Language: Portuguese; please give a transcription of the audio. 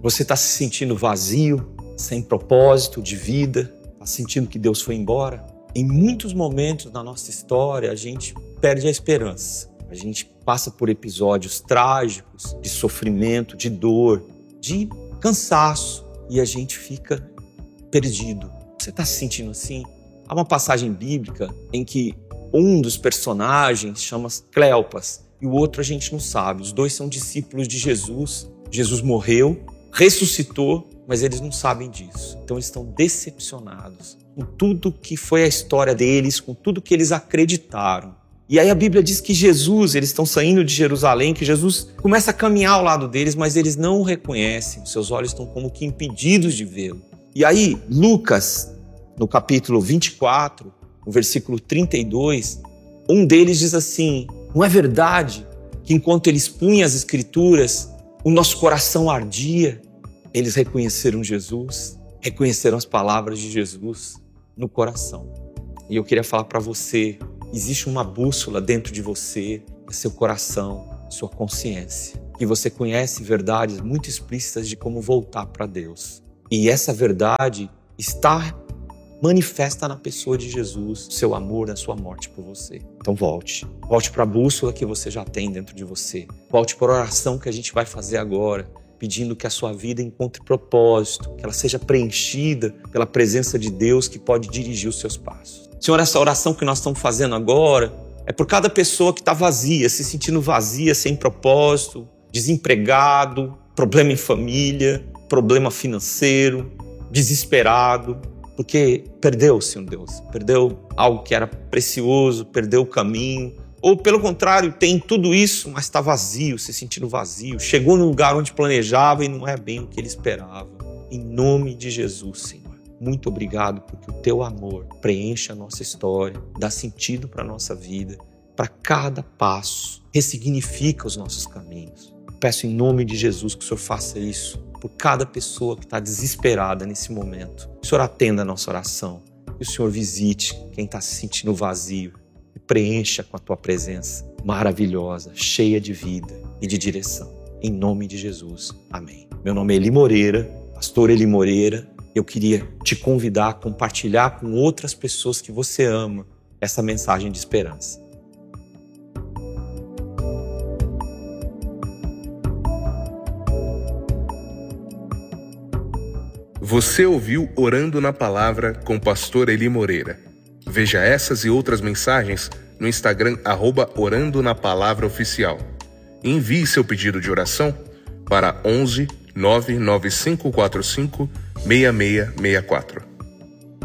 Você está se sentindo vazio, sem propósito de vida? Está sentindo que Deus foi embora? Em muitos momentos da nossa história, a gente perde a esperança. A gente passa por episódios trágicos, de sofrimento, de dor, de cansaço, e a gente fica perdido. Você está se sentindo assim? Há uma passagem bíblica em que um dos personagens chama Cleopas e o outro a gente não sabe. Os dois são discípulos de Jesus. Jesus morreu, ressuscitou, mas eles não sabem disso. Então eles estão decepcionados com tudo que foi a história deles, com tudo que eles acreditaram. E aí a Bíblia diz que Jesus, eles estão saindo de Jerusalém, que Jesus começa a caminhar ao lado deles, mas eles não o reconhecem. Os seus olhos estão como que impedidos de vê-lo. E aí Lucas, no capítulo 24, no versículo 32, um deles diz assim: não é verdade que enquanto eles punham as escrituras, o nosso coração ardia? Eles reconheceram Jesus, reconheceram as palavras de Jesus no coração. E eu queria falar para você, existe uma bússola dentro de você, é seu coração, sua consciência, que você conhece verdades muito explícitas de como voltar para Deus. E essa verdade está manifesta na pessoa de Jesus, seu amor, na sua morte por você. Então volte para a bússola que você já tem dentro de você. Volte para a oração que a gente vai fazer agora, pedindo que a sua vida encontre propósito, que ela seja preenchida pela presença de Deus que pode dirigir os seus passos. Senhor, essa oração que nós estamos fazendo agora é por cada pessoa que está vazia, se sentindo vazia, sem propósito, desempregado, problema em família, problema financeiro, desesperado, porque perdeu, Senhor Deus, perdeu algo que era precioso, perdeu o caminho, ou pelo contrário, tem tudo isso, mas está vazio, se sentindo vazio, chegou no lugar onde planejava e não é bem o que ele esperava. Em nome de Jesus, Senhor, muito obrigado porque o teu amor preenche a nossa história, dá sentido para a nossa vida, para cada passo, ressignifica os nossos caminhos. Peço em nome de Jesus que o Senhor faça isso por cada pessoa que está desesperada nesse momento. O Senhor atenda a nossa oração e o Senhor visite quem está se sentindo vazio e preencha com a tua presença maravilhosa, cheia de vida e de direção. Em nome de Jesus. Amém. Meu nome é Eli Moreira, pastor Eli Moreira. Eu queria te convidar a compartilhar com outras pessoas que você ama essa mensagem de esperança. Você ouviu Orando na Palavra com o pastor Eli Moreira. Veja essas e outras mensagens no Instagram @Orando na Palavra Oficial. Envie seu pedido de oração para 11 99545 6664.